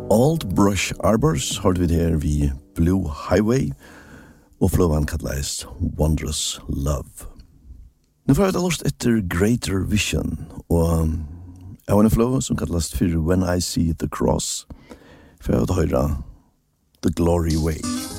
Old Brush Arbors hørte vi det her vi Blue Highway og flåvan kallas Wondrous Love. Nu får jeg da lust etter Greater Vision og jeg har en flow som kallas for When I See the Cross for jeg har høyra The Glory Way.